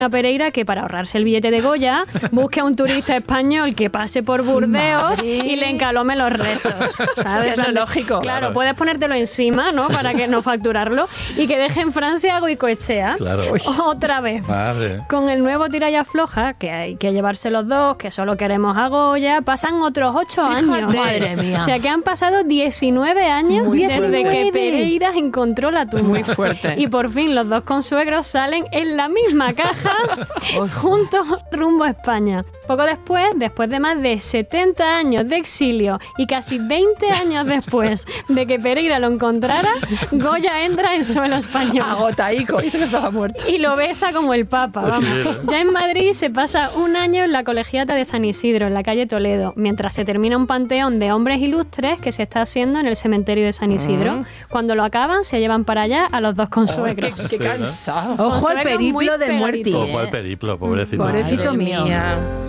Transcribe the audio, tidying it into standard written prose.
a Pereira que para ahorrarse el billete de Goya busque a un turista español que pase por Burdeos y le encalome los restos, ¿sabes? Es lo lógico. Claro, puedes ponértelo encima, ¿no? Para que no facturarlo y que deje en Francia a Goicoechea. Claro. Otra vez. Madre. Con el nuevo tira y afloja, que hay que llevarse los dos, que solo queremos a Goya, pasan otros 8 años. Madre mía. O sea que han pasado 19 años desde que Pereira encontró la tumba. Muy fuerte. Y por fin los dos consuegros salen en la misma caja juntos rumbo a España. Poco después de más de 70 años de exilio y casi 20 años después de que Pereira lo encontrara, Goya entra en suelo español. Agotaico, dice que estaba muerto. Y lo besa como el Papa, vamos. Sí. Ya en Madrid se pasa un año en la Colegiata de San Isidro, en la calle Toledo, mientras se termina un panteón de hombres ilustres que se está haciendo en el cementerio de San Isidro. Cuando lo acaban, se llevan para allá a los dos consuegros. Qué Sí, ¿no? cansado. Ojo al Consuegros muy periplo de pegaditos. muerte. Ojo al periplo, pobrecito. Pobrecito Madre mío. mía.